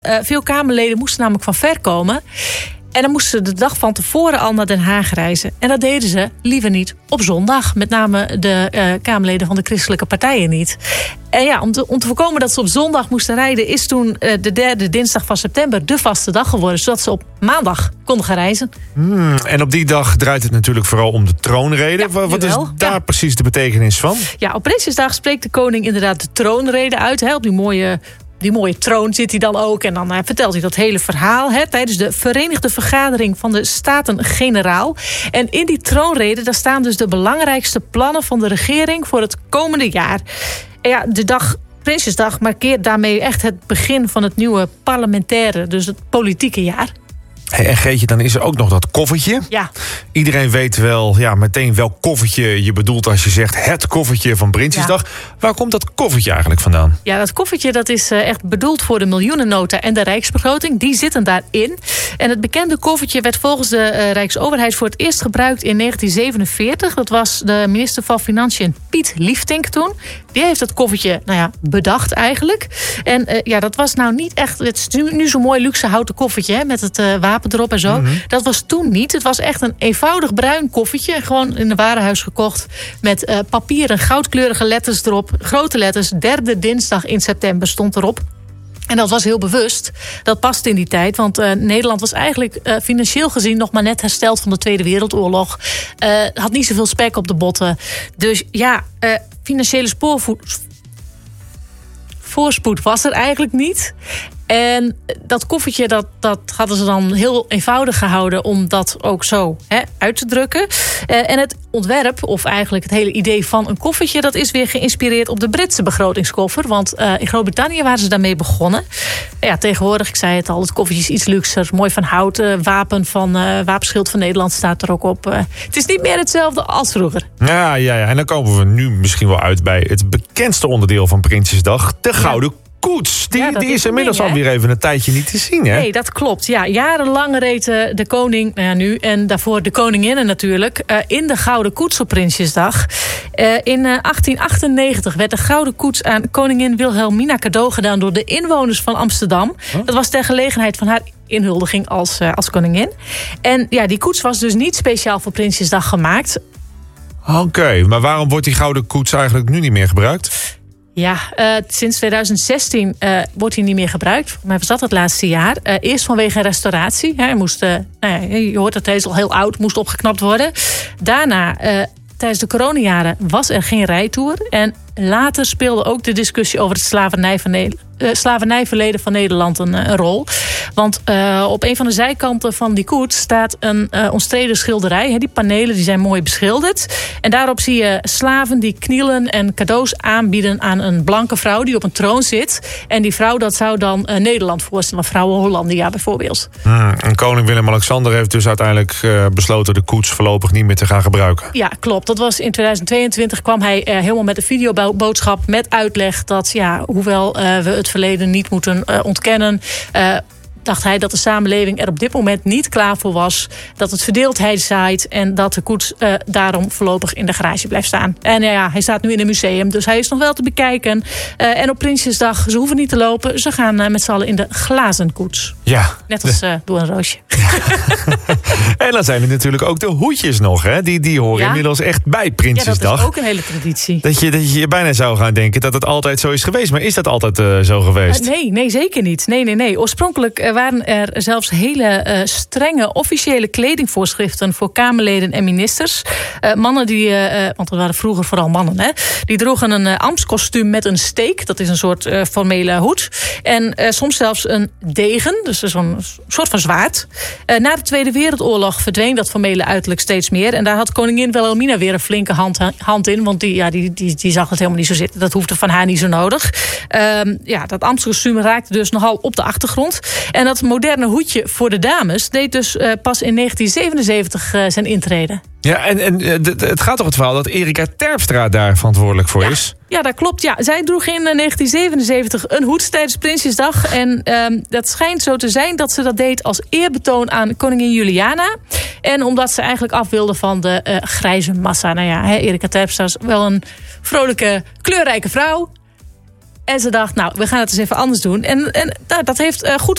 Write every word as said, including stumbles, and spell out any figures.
Uh, veel Kamerleden moesten namelijk van ver komen. En dan moesten ze de dag van tevoren al naar Den Haag reizen. En dat deden ze liever niet op zondag. Met name de uh, Kamerleden van de christelijke partijen niet. En ja, om te, om te voorkomen dat ze op zondag moesten rijden... is toen uh, de derde dinsdag van september de vaste dag geworden. Zodat ze op maandag konden gaan reizen. Hmm, en op die dag draait het natuurlijk vooral om de troonrede. Ja, Wat is daar ja. precies de betekenis van? Ja, op Prinsjesdag spreekt de koning inderdaad de troonrede uit. Hè, op die mooie... Die mooie troon zit hij dan ook. En dan uh, vertelt hij dat hele verhaal. Hè, tijdens de Verenigde Vergadering van de Staten-Generaal. En in die troonrede daar staan dus de belangrijkste plannen van de regering voor het komende jaar. En ja, de dag, Prinsjesdag markeert daarmee echt het begin van het nieuwe parlementaire, dus het politieke jaar. Hey, en Greetje, dan is er ook nog dat koffertje. Ja. Iedereen weet wel ja, meteen welk koffertje je bedoelt als je zegt het koffertje van Prinsjesdag. Ja. Waar komt dat koffertje eigenlijk vandaan? Ja, dat koffertje dat is uh, echt bedoeld voor de miljoenennota en de rijksbegroting. Die zitten daarin. En het bekende koffertje werd volgens de uh, Rijksoverheid voor het eerst gebruikt in negentien zevenenveertig. Dat was de minister van Financiën Piet Liefdink toen. Die heeft dat koffertje nou ja, bedacht eigenlijk. En uh, ja, dat was nou niet echt... Het is nu, nu zo'n mooi luxe houten koffertje hè, met het uh, wapen erop en zo. Mm-hmm. Dat was toen niet. Het was echt een eenvoudig bruin koffertje. Gewoon in een warenhuis gekocht. Met uh, papieren goudkleurige letters erop. Grote letters. Derde dinsdag in september stond erop. En dat was heel bewust. Dat past in die tijd. Want uh, Nederland was eigenlijk uh, financieel gezien nog maar net hersteld van de Tweede Wereldoorlog. Uh, had niet zoveel spek op de botten. Dus ja, uh, financiële spoorvoet... voorspoed was er eigenlijk niet. En dat koffertje, dat, dat hadden ze dan heel eenvoudig gehouden om dat ook zo hè, uit te drukken. Uh, en het ontwerp, of eigenlijk het hele idee van een koffertje, dat is weer geïnspireerd op de Britse begrotingskoffer. Want uh, in Groot-Brittannië waren ze daarmee begonnen. Ja, tegenwoordig, ik zei het al, het koffertje is iets luxer. Mooi van hout, uh, wapen van, uh, wapenschild van Nederland staat er ook op. Uh, het is niet meer hetzelfde als vroeger. Ja, ja, ja, en dan komen we nu misschien wel uit bij het bekendste onderdeel van Prinsjesdag, de Gouden ja. Koets, die, ja, die is, is inmiddels ding, alweer even een tijdje niet te zien, hè? Nee, dat klopt. Ja, jarenlang reed de koning, nou ja, nu en daarvoor de koninginnen natuurlijk, uh, in de Gouden Koets op Prinsjesdag. Uh, in uh, achttien achtennegentig werd de Gouden Koets aan koningin Wilhelmina cadeau gedaan door de inwoners van Amsterdam. Huh? Dat was ter gelegenheid van haar inhuldiging als, uh, als koningin. En ja, die koets was dus niet speciaal voor Prinsjesdag gemaakt. Oké, okay, maar waarom wordt die Gouden Koets eigenlijk nu niet meer gebruikt? Ja, uh, sinds tweeduizend zestien uh, wordt hij niet meer gebruikt. Volgens mij was dat het laatste jaar. Uh, eerst vanwege een restauratie. Hij moest, uh, nou ja, je hoort dat hij is al heel oud, moest opgeknapt worden. Daarna, uh, tijdens de coronajaren, was er geen rijtour. En later speelde ook de discussie over het slavernij van Nederland. Uh, slavernijverleden van Nederland een, een rol. Want uh, op een van de zijkanten van die koets staat een uh, omstreden schilderij. He, die panelen die zijn mooi beschilderd. En daarop zie je slaven die knielen en cadeaus aanbieden aan een blanke vrouw die op een troon zit. En die vrouw, dat zou dan uh, Nederland voorstellen. Vrouwen Hollandia bijvoorbeeld. Hmm, en koning Willem-Alexander heeft dus uiteindelijk uh, besloten de koets voorlopig niet meer te gaan gebruiken. Ja, klopt. Dat was in tweeduizend tweeëntwintig kwam hij uh, helemaal met een videoboodschap met uitleg dat ja, hoewel uh, we het verleden niet moeten uh, ontkennen, Uh, dacht hij dat de samenleving er op dit moment niet klaar voor was. Dat het verdeeldheid zaait en dat de koets uh, daarom voorlopig in de garage blijft staan. En uh, ja, hij staat nu in een museum, dus hij is nog wel te bekijken. Uh, en op Prinsjesdag, ze hoeven niet te lopen. Ze gaan uh, met z'n allen in de glazen koets. Ja. Net als uh, door een roosje. En dan zijn er natuurlijk ook de hoedjes nog, hè? Die, die horen ja. inmiddels echt bij Prinsjesdag. Ja, dat is ook een hele traditie. Dat je, dat je bijna zou gaan denken dat het altijd zo is geweest. Maar is dat altijd uh, zo geweest? Uh, nee, nee, zeker niet. Nee, nee, nee. Oorspronkelijk uh, waren er zelfs hele uh, strenge officiële kledingvoorschriften voor Kamerleden en ministers. Uh, mannen die, uh, want er waren vroeger vooral mannen, hè, die droegen een uh, ambtskostuum met een steek. Dat is een soort uh, formele hoed. En uh, soms zelfs een degen, dus zo'n soort van zwaard. Uh, na de Tweede Wereldoorlog verdween dat formele uiterlijk steeds meer. En daar had koningin Wilhelmina weer een flinke hand, hand in. Want die, ja, die, die, die zag het helemaal niet zo zitten. Dat hoefde van haar niet zo nodig. Uh, ja, dat ambtskostuum raakte dus nogal op de achtergrond. En dat moderne hoedje voor de dames deed dus uh, pas in negentien zevenenzeventig uh, zijn intrede. Ja, en, en het gaat toch het verhaal dat Erika Terpstra daar verantwoordelijk voor ja. is? Ja, dat klopt. Ja. Zij droeg in negentien zevenenzeventig een hoed tijdens Prinsjesdag. En um, dat schijnt zo te zijn dat ze dat deed als eerbetoon aan koningin Juliana. En omdat ze eigenlijk af wilde van de uh, grijze massa. Nou ja, hè, Erika Terpstra is wel een vrolijke, kleurrijke vrouw. En ze dacht, nou, we gaan het eens even anders doen. En, en nou, dat heeft uh, goed